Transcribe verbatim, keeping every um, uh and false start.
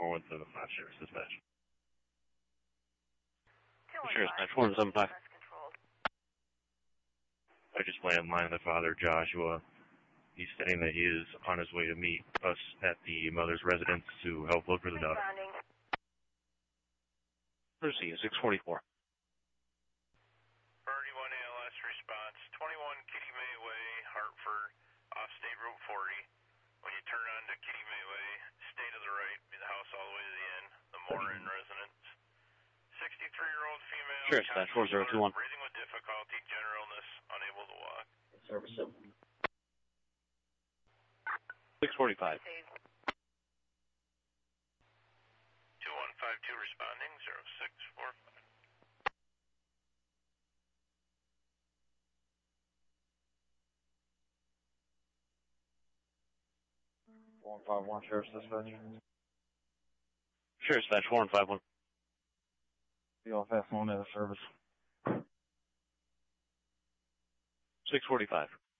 four one seven five, Sheriff's Dispatch. Sheriff's Dispatch, four one seven five. I just landlined the father, Joshua. He's saying that he is on his way to meet us at the mother's residence to help look for the daughter. Proceed, six forty-four. thirty-one A L S response, twenty-one Kitty May Way, Hartford, off State Route forty. When you turn onto Kitty May Way, stay to the right, be the house all the way to the end, the Morin residence. sixty-three-year-old female, Sure, Dispatch, four zero two one. breathing with difficulty, general illness, unable to walk. Service seven. six forty-five. two one five two responding, zero six four five. One five one, Sheriff's Dispatch. Sheriff's Dispatch, four one five one. Be off F one at the service. six forty-five.